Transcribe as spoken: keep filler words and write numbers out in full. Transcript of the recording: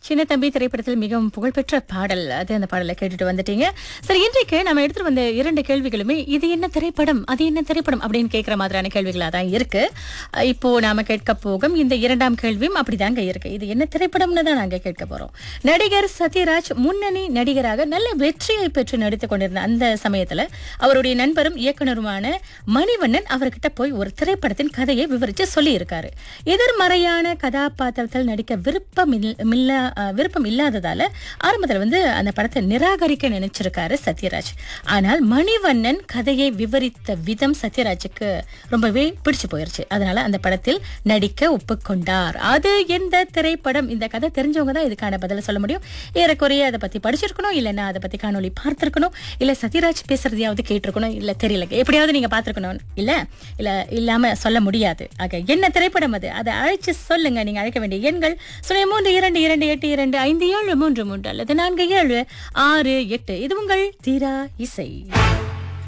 சின்ன தம்பி திரைப்படத்தில் மிகவும் புகழ்பெற்ற பாடல் அது. அந்த பாடலை கேட்டுட்டு வந்துட்டீங்க. சரி, இன்றைக்கு நம்ம எடுத்துட்டு வந்த இரண்டு கேள்விகளுமே இது என்ன திரைப்படம் அது என்ன திரைப்படம் அப்படின்னு கேட்கிற மாதிரியான கேள்விகளா தான் இருக்கு. இப்போ நாம கேட்க போகும் இந்த இரண்டாம் கேள்வியும் அப்படிதாங்க இருக்கு. இது என்ன திரைப்படம்னு தான் நாங்க கேட்க போறோம். நடிகர் சத்யராஜ் முன்னணி நடிகராக நல்ல வெற்றியை பெற்று நடித்துக் கொண்டிருந்த அந்த சமயத்துல அவருடைய நண்பரும் இயக்குனருமான மணிவண்ணன் அவர்கிட்ட போய் ஒரு திரைப்படத்தின் கதையை விவரிச்சு சொல்லி இருக்காரு. எதிர்மறையான கதாபாத்திரத்தில் நடிக்க விருப்பம் இல்ல விருப்பம் இல்லாததால ஆரம்பத்தில் வந்து அந்த படத்தை நிராகரிக்க நினைச்சிருக்காரு சத்யராஜ். ஆனால் மணிவண்ணன் கதையை விவரித்த விதம் சத்யராஜுக்கு ரொம்பவே பிடிச்சு போயிருச்சு. அதனால அந்த படத்தில் நடிக்க ஒப்புக்கொண்டார். அது எந்த திரைப்படம்? இந்த கதை தெரிஞ்சவங்க தான் இதுக்கான பதில சொல்ல முடியும். ஏறக்குறைய அதை பத்தி படிச்சிருக்கணும், இல்லைன்னா அதை பத்தி காணொலி பார்த்திருக்கணும், இல்ல சத்யராஜ் பேசுறதையாவது கேட்டிருக்கணும், இல்ல தெரியல எப்படியாவது நீங்க பார்த்திருக்கணும், இல்ல இல்ல இல்லாம சொல்ல முடியாது. ஆக என்ன திரைப்படம் அது? அதை அழைச்சு சொல்லுங்க. நீங்க அழைக்க வேண்டிய எண்கள் சுழியம் மூன்று இரண்டு இரண்டு எட்டு இரண்டு ஐந்து ஏழு மூன்று மூன்று அல்லது நான்கு ஏழு ஆறு எட்டு. இது உங்கள் தீரா இசை.